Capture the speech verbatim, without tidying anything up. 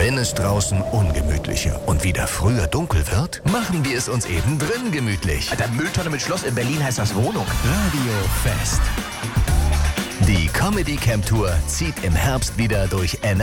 Wenn es draußen ungemütlicher und wieder früher dunkel wird, machen wir es uns eben drin gemütlich. Alter, Mülltonne mit Schloss in Berlin heißt das Wohnung. Radio Fest. Die Comedy Camp Tour zieht im Herbst wieder durch N R W.